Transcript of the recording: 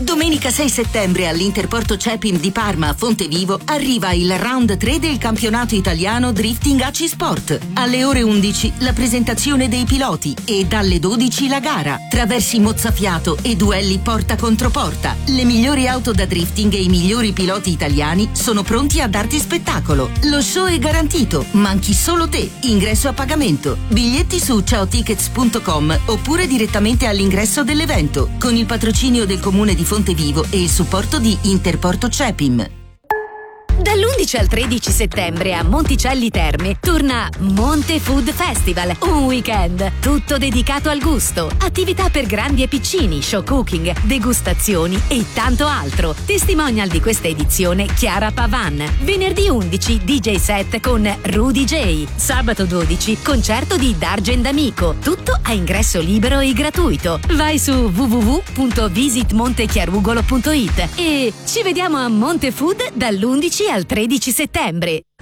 Domenica 6 settembre all'Interporto Cepim di Parma a Fontevivo arriva il round 3 del campionato italiano Drifting AC Sport. Alle ore 11 la presentazione dei piloti e dalle 12 la gara. Traversi mozzafiato e duelli porta contro porta. Le migliori auto da drifting e i migliori piloti italiani sono pronti a darti spettacolo. Lo show è garantito, manchi solo te. Ingresso a pagamento. Biglietti su ciaotickets.com oppure direttamente all'ingresso dell'evento con il patrocinio del Comune di Fontevivo e il supporto di Interporto Cepim. Dall'11 al 13 settembre a Monticelli Terme torna Monte Food Festival, un weekend tutto dedicato al gusto, attività per grandi e piccini, show cooking, degustazioni e tanto altro. Testimonial di questa edizione Chiara Pavan. Venerdì 11 DJ set con Rudy J. Sabato 12 concerto di D'Argent D'Amico, tutto a ingresso libero e gratuito. Vai su www.visitmontechiarugolo.it e ci vediamo a Monte Food dall'11 al 13 settembre.